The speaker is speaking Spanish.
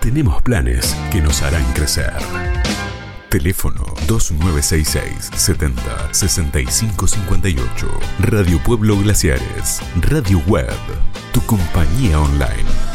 tenemos planes que nos harán crecer. Teléfono 2966 70 65 58. Radio Pueblo Glaciares. Radio Web. Tu compañía online.